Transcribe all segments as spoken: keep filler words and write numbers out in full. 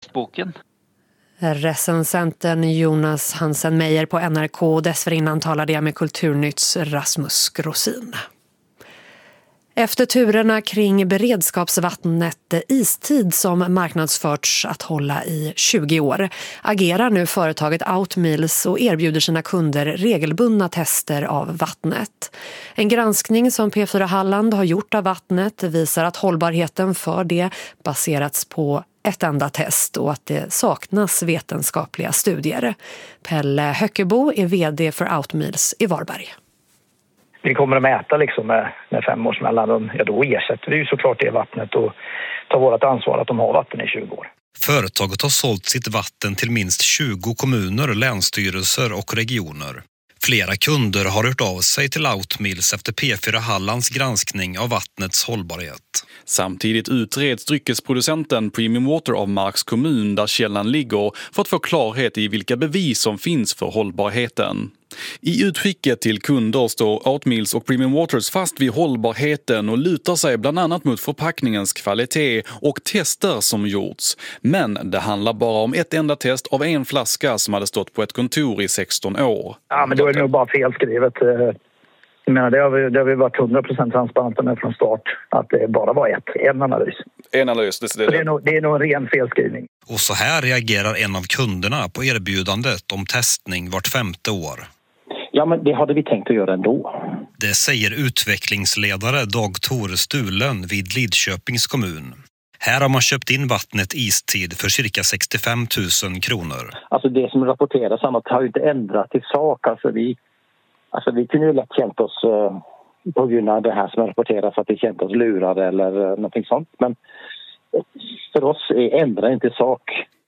testboken. Recensenten Jonas Hansen Meyer på N R K. Dessförinnan talade jag med Kulturnytts Rasmus Grosin. Efter turerna kring beredskapsvattnet Istid som marknadsförts att hålla i tjugo år agerar nu företaget Outmeals och erbjuder sina kunder regelbundna tester av vattnet. En granskning som P fyra Halland har gjort av vattnet visar att hållbarheten för det baserats på ett enda test och att det saknas vetenskapliga studier. Pelle Höckebo är vd för Outmeals i Varberg. Vi kommer att mäta liksom med, med fem års mellanrum. Ja, då ersätter vi ju såklart det vattnet och tar vårt ansvar att de har vatten i tjugo år. Företaget har sålt sitt vatten till minst tjugo kommuner, länsstyrelser och regioner. Flera kunder har hört av sig till Outmeals efter P fyra Hallands granskning av vattnets hållbarhet. Samtidigt utreds dryckesproducenten Premium Water av Marks kommun där källan ligger för att få klarhet i vilka bevis som finns för hållbarheten. I utskicket till kunder står Outmeals och Premium Waters fast vid hållbarheten och lutar sig bland annat mot förpackningens kvalitet och tester som gjorts. Men det handlar bara om ett enda test av en flaska som hade stått på ett kontor i sexton år. Ja, men då är det nog bara felskrivet. Jag menar, det har vi, det har vi varit hundra procent transparenta med från start. Att det bara var ett, en analys. En analys, det, det, det, är nog, det är nog en ren felskrivning. Och så här reagerar en av kunderna på erbjudandet om testning vart femte år. Ja, men det hade vi tänkt att göra ändå. Det säger utvecklingsledare Dag Tore Stulen vid Lidköpings kommun. Här har man köpt in vattnet Istid för cirka sextiofem tusen kronor. Alltså det som rapporteras annat har ju inte ändrat i sak. Alltså vi, alltså vi kunde ju lätt känt oss uh, på grund av det här som rapporteras att vi känt oss lurade eller uh, någonting sånt. Men för oss ändrar inte sak.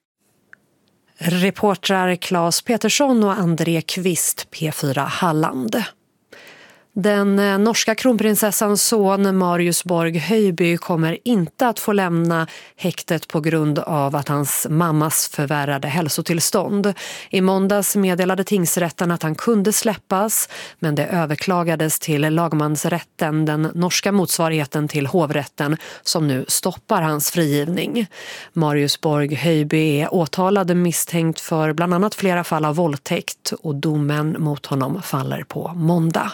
Reportrar Claes Petersson och André Kvist, P fyra Halland. Den norska kronprinsessans son Marius Borg Höjby kommer inte att få lämna häktet på grund av att hans mammas förvärrade hälsotillstånd. I måndags meddelade tingsrätten att han kunde släppas, men det överklagades till lagmansrätten, den norska motsvarigheten till hovrätten, som nu stoppar hans frigivning. Marius Borg Höjby är åtalad misstänkt för bland annat flera fall av våldtäkt och domen mot honom faller på måndag.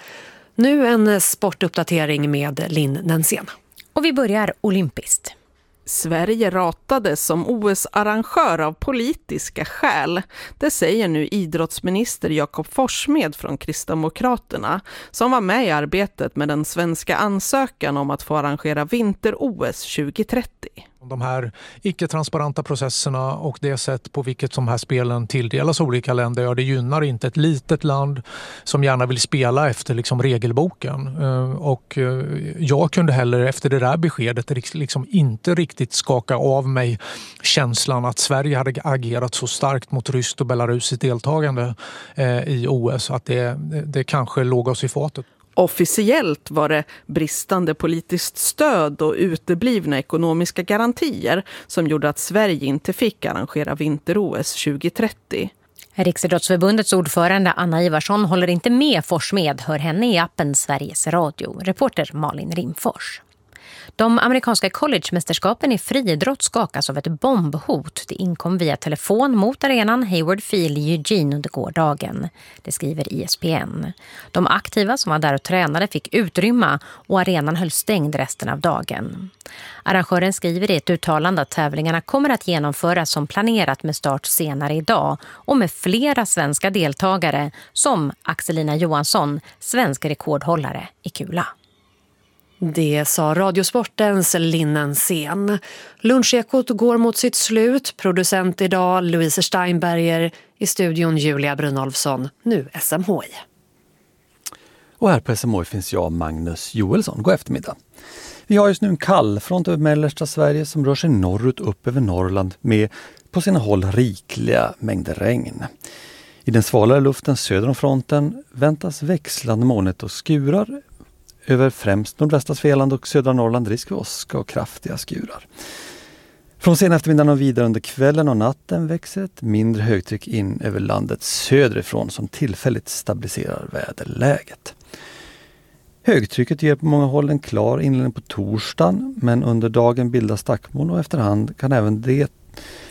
Nu en sportuppdatering med Linn Nensén. Och vi börjar olympiskt. Sverige ratades som O S-arrangör av politiska skäl. Det säger nu idrottsminister Jakob Forssmed från Kristdemokraterna som var med i arbetet med den svenska ansökan om att få arrangera vinter-O S tjugo trettio. De här icke-transparenta processerna och det sätt på vilket de här spelen tilldelas olika länder, ja, det gynnar inte ett litet land som gärna vill spela efter liksom regelboken. Och jag kunde heller efter det där beskedet liksom inte riktigt skaka av mig känslan att Sverige hade agerat så starkt mot ryskt och belarusiskt deltagande i O S att det, det kanske låg oss i fatet. Officiellt var det bristande politiskt stöd och uteblivna ekonomiska garantier som gjorde att Sverige inte fick arrangera vinter-O S tjugo trettio. Riksidrottsförbundets ordförande Anna Ivarsson håller inte med Forssmed, hör henne i appen Sveriges Radio. Reporter Malin Rimfors. De amerikanska collegemästerskapen i friidrott skakas av ett bombhot. Det inkom via telefon mot arenan Hayward Field i Eugene under gårdagen. Det skriver E S P N. De aktiva som var där och tränade fick utrymma och arenan höll stängd resten av dagen. Arrangören skriver i ett uttalande att tävlingarna kommer att genomföras som planerat med start senare idag och med flera svenska deltagare som Axelina Johansson, svensk rekordhållare i kula. Det sa Radiosportens Linn Nensén. Lunchekot går mot sitt slut. Producent idag Louise Steinberger, i studion Julia Brynolfsson. Nu S M H I. Och här på S M H I finns jag, Magnus Joelsson. God eftermiddag. Vi har just nu en kallfront över mellersta Sverige som rör sig norrut upp över Norrland med på sina håll rikliga mängder regn. I den svalare luften söder om fronten väntas växlande molnigt och skurar. Över främst nordvästra Svealand och södra Norrland risk för åska och kraftiga skurar. Från sen eftermiddagen och vidare under kvällen och natten växer ett mindre högtryck in över landet söderifrån som tillfälligt stabiliserar väderläget. Högtrycket ger på många håll en klar inledning på torsdagen, men under dagen bildas stackmoln och efterhand kan även det